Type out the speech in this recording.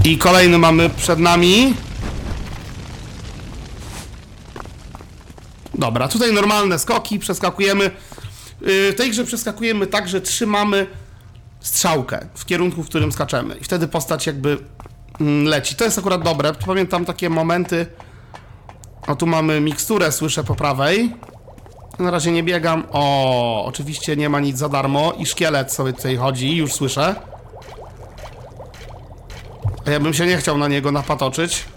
I kolejny mamy przed nami. Dobra, tutaj normalne skoki, przeskakujemy. W tej grze przeskakujemy tak, że trzymamy strzałkę w kierunku, w którym skaczemy. I wtedy postać jakby leci. To jest akurat dobre. Pamiętam takie momenty. O, tu mamy miksturę, słyszę po prawej. Na razie nie biegam. O, oczywiście nie ma nic za darmo. I szkielet sobie tutaj chodzi, już słyszę. A ja bym się nie chciał na niego napatoczyć.